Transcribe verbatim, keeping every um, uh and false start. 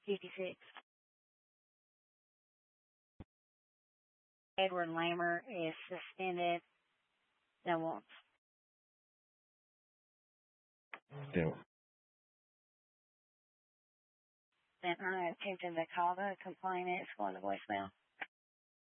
fifty-six. Edward Lamer is suspended. No warrants. Still. Then I attempted to call the complainant. It's going to voicemail.